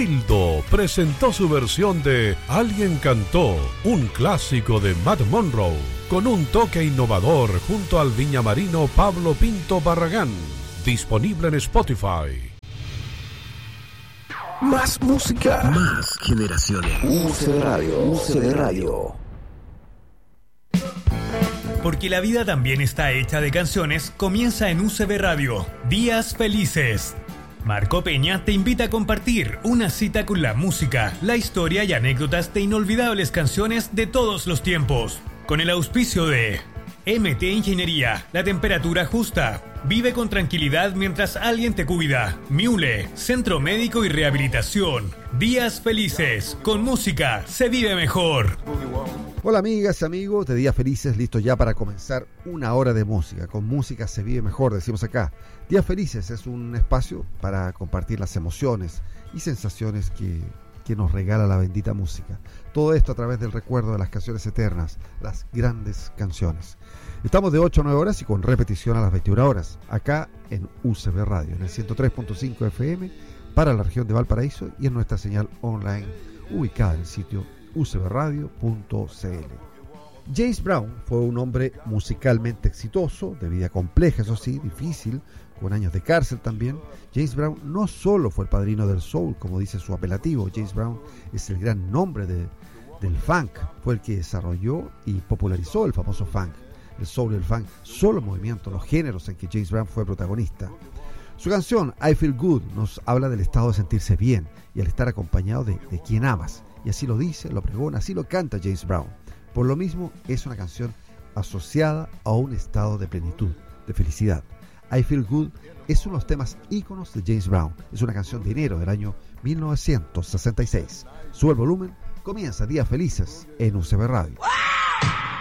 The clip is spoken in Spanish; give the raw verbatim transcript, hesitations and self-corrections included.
Gildo presentó su versión de Alguien cantó, un clásico de Matt Monroe, con un toque innovador junto al viñamarino Pablo Pinto Barragán. Disponible en Spotify. Más música, más generaciones. U C B Radio, U C B Radio. Porque la vida también está hecha de canciones, comienza en U C B Radio. Días Felices. Marco Peña te invita a compartir una cita con la música, la historia y anécdotas de inolvidables canciones de todos los tiempos. Con el auspicio de M T Ingeniería, la temperatura justa. Vive con tranquilidad mientras alguien te cuida. Miule, Centro Médico y Rehabilitación. Días Felices. Con música se vive mejor. Hola amigas y amigos de Días Felices, listos ya para comenzar una hora de música. Con música se vive mejor, decimos acá. Días Felices es un espacio para compartir las emociones y sensaciones que, que nos regala la bendita música. Todo esto a través del recuerdo de las canciones eternas, las grandes canciones. Estamos de ocho a nueve horas y con repetición a las veintiuna horas, acá en U C B Radio, en el ciento tres punto cinco F M para la región de Valparaíso y en nuestra señal online ubicada en el sitio u c b radio punto c l. James Brown fue un hombre musicalmente exitoso, de vida compleja, eso sí, difícil, con años de cárcel también. James Brown no solo fue el padrino del soul, como dice su apelativo. James Brown es el gran nombre de, del funk, fue el que desarrolló y popularizó el famoso funk. El soul y el funk son los movimientos, los géneros en que James Brown fue protagonista. Su canción I Feel Good nos habla del estado de sentirse bien y al estar acompañado de, de quien amas. Y así lo dice, lo pregona, así lo canta James Brown. Por lo mismo, es una canción asociada a un estado de plenitud, de felicidad. I Feel Good es uno de los temas íconos de James Brown. Es una canción de enero del año mil novecientos sesenta y seis. Sube el volumen, comienza Días Felices en U C B Radio.